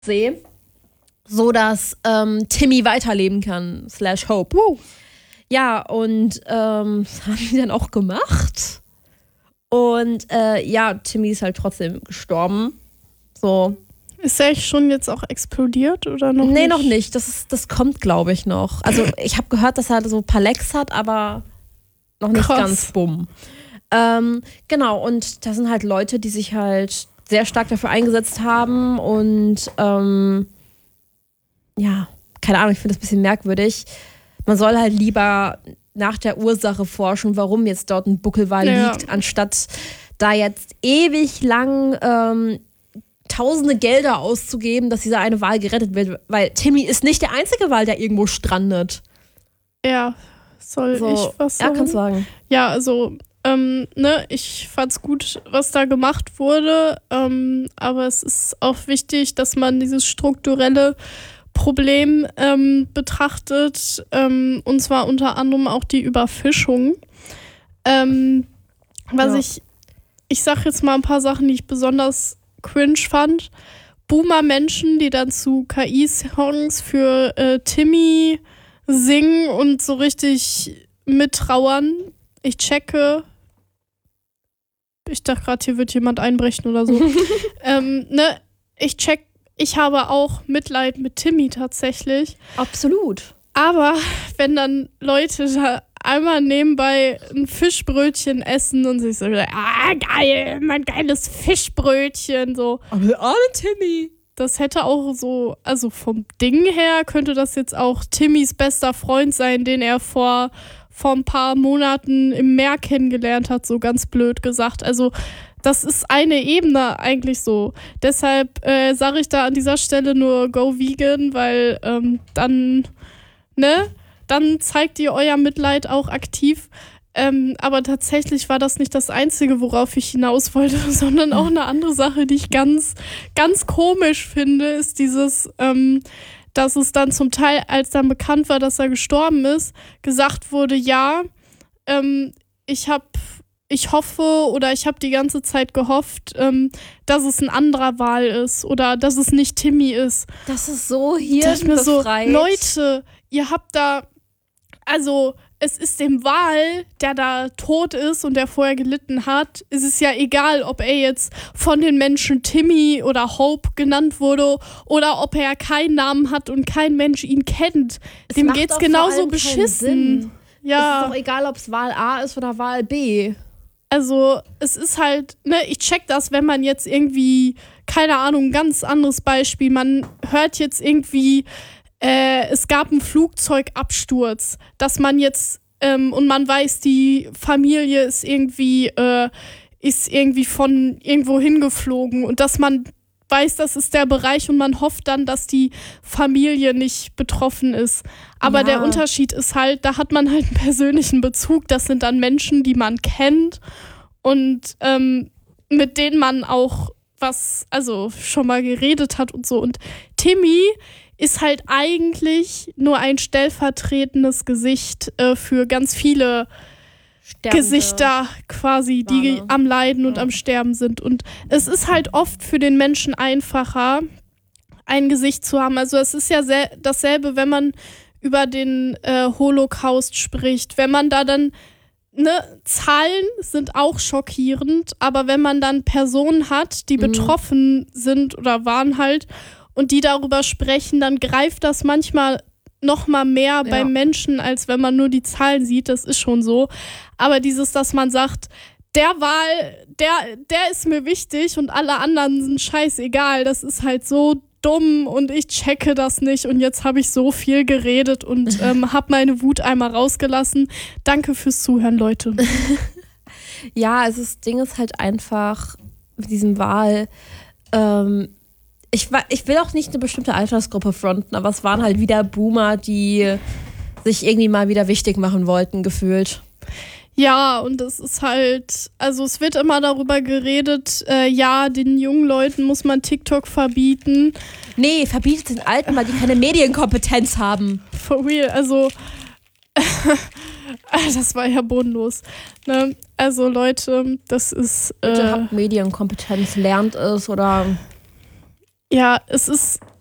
See, so dass Timmy weiterleben kann, /Hope. Ja, und das haben die dann auch gemacht. Und Timmy ist halt trotzdem gestorben. So. Ist er schon jetzt auch explodiert oder noch nicht? Nee, noch nicht. Das kommt, glaube ich, noch. Also ich habe gehört, dass er so ein paar Lecks hat, aber noch nicht ganz bumm. Genau, und da sind halt Leute, die sich halt sehr stark dafür eingesetzt haben und keine Ahnung, ich finde das ein bisschen merkwürdig. Man soll halt lieber nach der Ursache forschen, warum jetzt dort ein Buckelwal liegt, anstatt da jetzt ewig lang tausende Gelder auszugeben, dass dieser eine Wal gerettet wird, weil Timmy ist nicht der einzige Wal, der irgendwo strandet. Ja, soll ich was sagen? Ja, kannst du sagen. Ja, also ich fand's gut, was da gemacht wurde, aber es ist auch wichtig, dass man dieses strukturelle Problem betrachtet, und zwar unter anderem auch die Überfischung. Ich sag jetzt mal ein paar Sachen, die ich besonders cringe fand. Boomer-Menschen, die dann zu KI-Songs für Timmy singen und so richtig mittrauern. Ich dachte gerade, hier wird jemand einbrechen oder so. Ich habe auch Mitleid mit Timmy tatsächlich. Absolut. Aber wenn dann Leute da einmal nebenbei ein Fischbrötchen essen und sich so, geil, mein geiles Fischbrötchen, so. Aber der arme Timmy. Das hätte auch so, also vom Ding her könnte das jetzt auch Timmys bester Freund sein, den er vor ein paar Monaten im Meer kennengelernt hat, so ganz blöd gesagt. Also das ist eine Ebene eigentlich so. Deshalb sage ich da an dieser Stelle nur go vegan, weil dann zeigt ihr euer Mitleid auch aktiv. Aber tatsächlich war das nicht das Einzige, worauf ich hinaus wollte, sondern auch eine andere Sache, die ich ganz, ganz komisch finde, ist dieses, dass es dann zum Teil, als dann bekannt war, dass er gestorben ist, gesagt wurde, ich hoffe oder ich habe die ganze Zeit gehofft, dass es ein anderer Wal ist oder dass es nicht Timmy ist. Das ist so hirnbefreit. Leute, ihr habt da, also es ist dem Wal, der da tot ist und der vorher gelitten hat, ist es ja egal, ob er jetzt von den Menschen Timmy oder Hope genannt wurde oder ob er keinen Namen hat und kein Mensch ihn kennt. Dem geht's genauso beschissen. Ja. Es ist doch egal, ob es Wal A ist oder Wal B. Also es ist halt, ich check das, wenn man jetzt irgendwie, keine Ahnung, ein ganz anderes Beispiel, man hört jetzt irgendwie, es gab einen Flugzeugabsturz, dass man jetzt, und man weiß, die Familie ist irgendwie von irgendwo hingeflogen und dass man weiß, das ist der Bereich und man hofft dann, dass die Familie nicht betroffen ist. Aber der Unterschied ist halt, da hat man halt einen persönlichen Bezug, das sind dann Menschen, die man kennt und mit denen man auch schon mal geredet hat und so. Und Timmy ist halt eigentlich nur ein stellvertretendes Gesicht für ganz viele Gesichter quasi, die am Leiden und am Sterben sind. Und es ist halt oft für den Menschen einfacher, ein Gesicht zu haben. Also es ist ja dasselbe, wenn man über den Holocaust spricht. Wenn man da dann, Zahlen sind auch schockierend, aber wenn man dann Personen hat, die betroffen sind oder waren halt, und die darüber sprechen, dann greift das manchmal noch mal mehr beim Menschen, als wenn man nur die Zahlen sieht. Das ist schon so. Aber dass man sagt, der Wal, der ist mir wichtig und alle anderen sind scheißegal. Das ist halt so dumm und ich checke das nicht. Und jetzt habe ich so viel geredet und habe meine Wut einmal rausgelassen. Danke fürs Zuhören, Leute. Ja, also das Ding ist halt einfach mit diesem Wal, ich will auch nicht eine bestimmte Altersgruppe fronten, aber es waren halt wieder Boomer, die sich irgendwie mal wieder wichtig machen wollten, gefühlt. Ja, und es ist halt, also es wird immer darüber geredet, den jungen Leuten muss man TikTok verbieten. Nee, verbietet den Alten, weil die keine Medienkompetenz haben. For real, also das war ja bodenlos. Ne? Also Leute, das ist... Bitte habt Medienkompetenz, lernt es oder... Ja, es ist